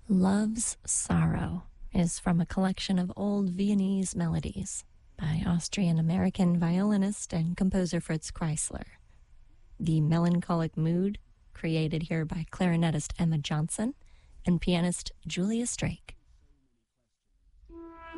Love's Sorrow is from a collection of old Viennese melodies by Austrian-American violinist and composer Fritz Kreisler. The melancholic mood created here by clarinetist Emma Johnson and pianist Julia Strake